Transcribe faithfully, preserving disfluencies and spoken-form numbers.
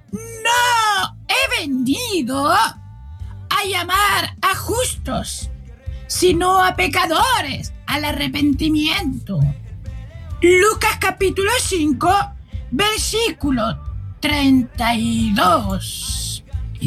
No he venido a llamar a justos, sino a pecadores al arrepentimiento. Lucas capítulo cinco, versículo treinta y dos.